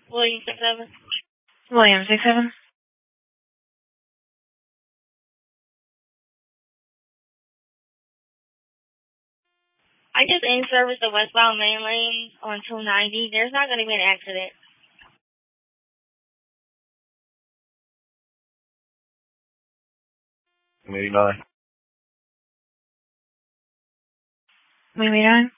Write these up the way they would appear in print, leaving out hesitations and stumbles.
William 67. William 67. I just in-serviced the westbound main lane on 290. There's not going to be an accident. Maybe 9. Maybe 9.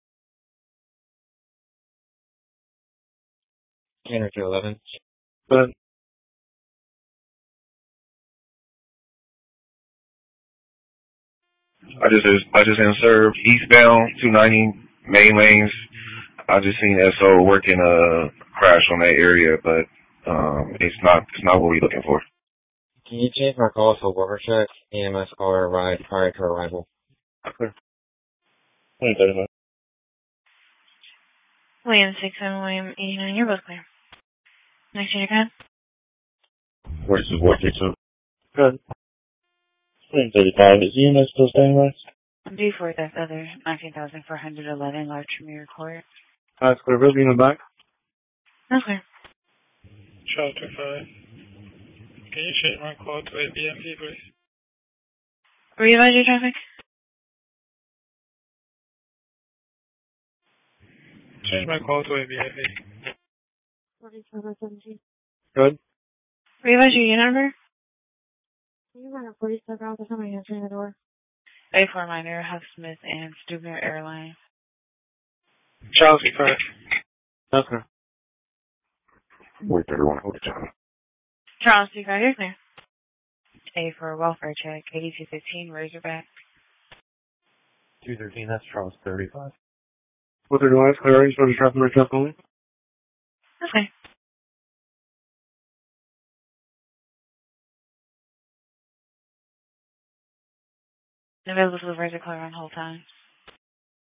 Energy 11. Good. I just in-served eastbound 290 main lanes. I just seen SO working a crash on that area, but it's not what we're looking for. Can you change my call to Weber check? EMS caller arrived prior to arrival. Okay. 2039. William 67, William 89. You're both clear. Next unit, again. Where's the voice too? Good. 2035. Is EMS still standing by? Due for that other 19,411 large Tremere Court. That's clear. Bill, in the back. That's clear. Charles 25. Can you change my call to a BMP, please? Revise your traffic. Change my call to a BMP. 4717. Good. Revise your unit number. Can you run a 47 out to somebody answering the door? A4 Minor, Huff Smith, and Stuber Airlines. Charles 5. That's clear. Wait, everyone, hold it down. Charles 25, you're clear. A4 Welfare Check, 8215, Razorback. 213, that's Charles 35. What's the noise? Clear. You supposed to traffic my truck only? Okay. Available to the Razor Clear on hold time.